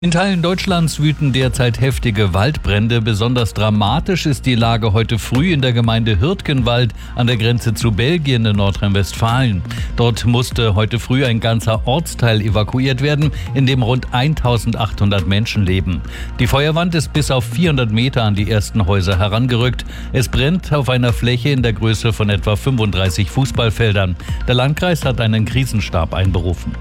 In Teilen Deutschlands wüten derzeit heftige Waldbrände. Besonders dramatisch ist die Lage heute früh in der Gemeinde Hürtgenwald an der Grenze zu Belgien in Nordrhein-Westfalen. Dort musste heute früh ein ganzer Ortsteil evakuiert werden, in dem rund 1800 Menschen leben. Die Feuerwand ist bis auf 400 Meter an die ersten Häuser herangerückt. Es brennt auf einer Fläche in der Größe von etwa 35 Fußballfeldern. Der Landkreis hat einen Krisenstab einberufen.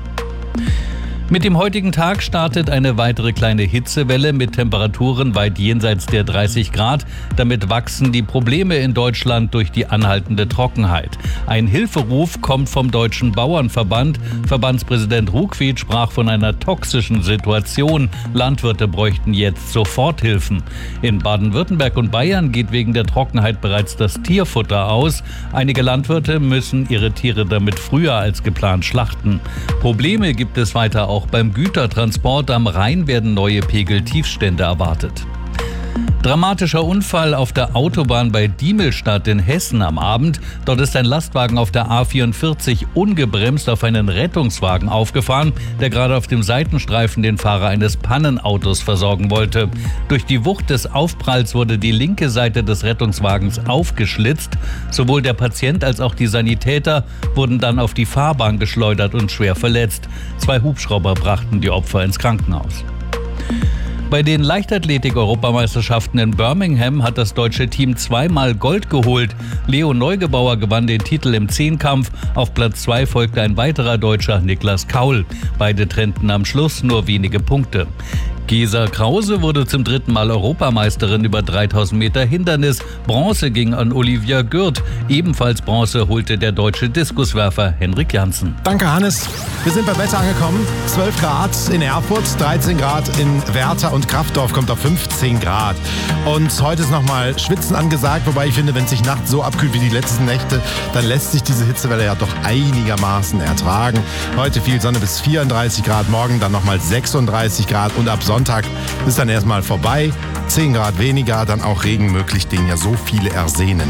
Mit dem heutigen Tag startet eine weitere kleine Hitzewelle mit Temperaturen weit jenseits der 30 Grad. Damit wachsen die Probleme in Deutschland durch die anhaltende Trockenheit. Ein Hilferuf kommt vom Deutschen Bauernverband. Verbandspräsident Ruckwied sprach von einer toxischen Situation. Landwirte bräuchten jetzt Soforthilfen. In Baden-Württemberg und Bayern geht wegen der Trockenheit bereits das Tierfutter aus. Einige Landwirte müssen ihre Tiere damit früher als geplant schlachten. Probleme gibt es weiter auch beim Gütertransport am Rhein werden neue Pegeltiefstände erwartet. Dramatischer Unfall auf der Autobahn bei Diemelstadt in Hessen am Abend. Dort ist ein Lastwagen auf der A44 ungebremst auf einen Rettungswagen aufgefahren, der gerade auf dem Seitenstreifen den Fahrer eines Pannenautos versorgen wollte. Durch die Wucht des Aufpralls wurde die linke Seite des Rettungswagens aufgeschlitzt. Sowohl der Patient als auch die Sanitäter wurden dann auf die Fahrbahn geschleudert und schwer verletzt. 2 Hubschrauber brachten die Opfer ins Krankenhaus. Bei den Leichtathletik-Europameisterschaften in Birmingham hat das deutsche Team 2-mal Gold geholt. Leo Neugebauer gewann den Titel im Zehnkampf. Auf Platz 2 folgte ein weiterer Deutscher, Niklas Kaul. Beide trennten am Schluss nur wenige Punkte. Gesa Krause wurde zum 3. Mal Europameisterin über 3000 Meter Hindernis. Bronze ging an Olivia Gürt. Ebenfalls Bronze holte der deutsche Diskuswerfer Henrik Janssen. Danke, Hannes. Wir sind beim Wetter angekommen. 12 Grad in Erfurt, 13 Grad in Werther und Kraftdorf kommt auf 15 Grad. Und heute ist nochmal Schwitzen angesagt, wobei ich finde, wenn es sich nachts so abkühlt wie die letzten Nächte, dann lässt sich diese Hitzewelle ja doch einigermaßen ertragen. Heute viel Sonne bis 34 Grad, morgen dann nochmal 36 Grad und ab Sonntag ist dann erstmal vorbei. 10 Grad weniger, dann auch Regen möglich, den ja so viele ersehnen.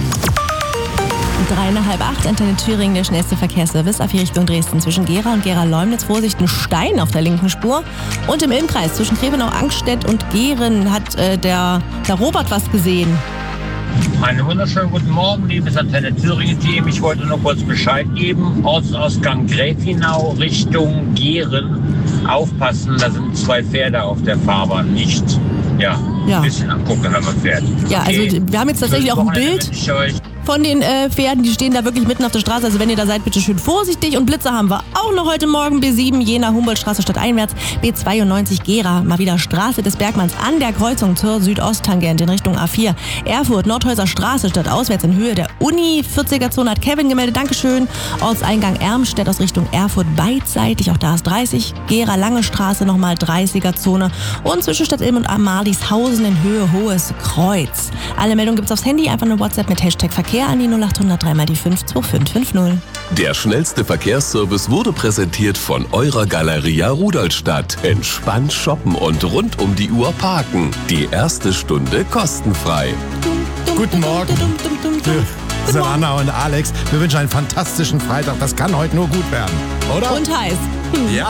7:30, Antenne Thüringen, der schnellste Verkehrsservice auf die Richtung Dresden zwischen Gera und Gera-Leumnitz. Vorsicht, ein Stein auf der linken Spur. Und im Ilmkreis zwischen Krebenau-Angstedt und Gehren hat der Robert was gesehen. Einen wunderschönen guten Morgen, liebes Antenne Thüringen-Team. Ich wollte nur kurz Bescheid geben. Ortsausgang Gräfinau Richtung Gehren. Aufpassen, da sind 2 Pferde auf der Fahrbahn. Nicht, ein bisschen angucken, wenn man fährt. Ja, okay. Also wir haben jetzt tatsächlich auch ein Bild von den Pferden, die stehen da wirklich mitten auf der Straße. Also wenn ihr da seid, bitte schön vorsichtig. Und Blitzer haben wir auch noch heute Morgen. B7 Jena Humboldtstraße stadteinwärts. B92 Gera, mal wieder Straße des Bergmanns an der Kreuzung zur Südosttangente in Richtung A4. Erfurt Nordhäuser Straße stadtauswärts in Höhe der Uni. 40er-Zone hat Kevin gemeldet. Dankeschön. Ortseingang Ermstedt aus Richtung Erfurt beidseitig. Auch da ist 30. Gera Lange Straße nochmal 30er-Zone. Und zwischen Stadt Ilm und Amalishausen in Höhe Hohes Kreuz. Alle Meldungen gibt's aufs Handy. Einfach eine WhatsApp mit Hashtag Verkehr an die 0800 3 mal die 52550. Der schnellste Verkehrsservice wurde präsentiert von eurer Galeria Rudolstadt. Entspannt shoppen und rund um die Uhr parken. Die erste Stunde kostenfrei. Guten Morgen. Wir sind Anna und Alex. Wir wünschen einen fantastischen Freitag. Das kann heute nur gut werden, oder? Und heiß. Ja.